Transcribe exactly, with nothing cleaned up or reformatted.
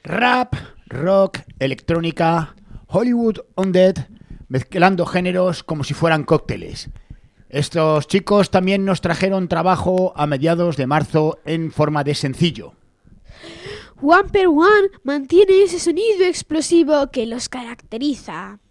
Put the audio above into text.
Rap, rock, electrónica, Hollywood Undead, mezclando géneros como si fueran cócteles. Estos chicos también nos trajeron trabajo a mediados de marzo en forma de sencillo. One Per One mantiene ese sonido explosivo que los caracteriza.